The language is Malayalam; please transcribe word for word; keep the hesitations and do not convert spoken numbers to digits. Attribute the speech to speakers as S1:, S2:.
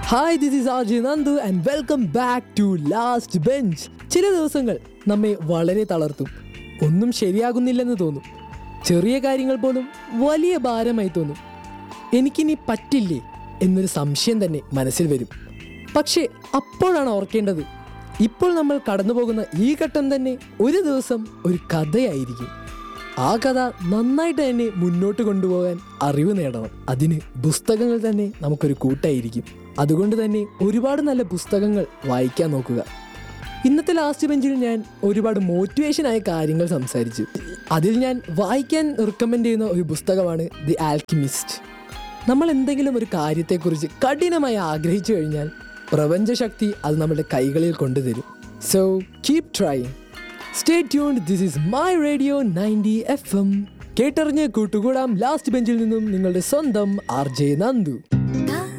S1: Hi this is R J Nandu and welcome back to last bench. ചില ദിവസങ്ങൾ നമ്മെ വളരെ തളർത്തും. ഒന്നും ശരിയാകുന്നില്ലെന്ന് തോന്നും. ചെറിയ കാര്യങ്ങൾ പോലും വലിയ ഭാരമായി തോന്നും. എനിക്കിനി പറ്റില്ലേ എന്നൊരു സംശയം തന്നെ മനസ്സിൽ വരും. പക്ഷേ അപ്പോഴാണ് ഓർക്കേണ്ടത്, ഇപ്പോൾ നമ്മൾ കടന്നു പോകുന്ന ഈ ഘട്ടം തന്നെ ഒരു ദിവസം ഒരു കഥയായിരിക്കും. ആ കഥ നന്നായിട്ട് തന്നെ മുന്നോട്ട് കൊണ്ടുപോകാൻ അറിവ് നേടണം. അതിന് പുസ്തകങ്ങൾ തന്നെ നമുക്കൊരു കൂട്ടായിരിക്കും. അതുകൊണ്ട് തന്നെ ഒരുപാട് നല്ല പുസ്തകങ്ങൾ വായിക്കാൻ നോക്കുക. ഇന്നത്തെ ലാസ്റ്റ് ബെഞ്ചിൽ ഞാൻ ഒരുപാട് മോട്ടിവേഷനായ കാര്യങ്ങൾ സംസാരിച്ചു. അതിൽ ഞാൻ വായിക്കാൻ റിക്കമെൻഡ് ചെയ്യുന്ന ഒരു പുസ്തകമാണ് ദി ആൽക്കിമിസ്റ്റ്. നമ്മൾ എന്തെങ്കിലും ഒരു കാര്യത്തെക്കുറിച്ച് കഠിനമായി ആഗ്രഹിച്ചു കഴിഞ്ഞാൽ പ്രപഞ്ചശക്തി അത് നമ്മുടെ കൈകളിൽ കൊണ്ടുതരും. So keep trying. Stay tuned. This is my radio ninety F M. കേട്ടറിഞ്ഞ് കൂട്ടുകൂടാം. ലാസ്റ്റ് ബെഞ്ചിൽ നിന്നും നിങ്ങളുടെ സ്വന്തം ആർ ജെ നന്ദു.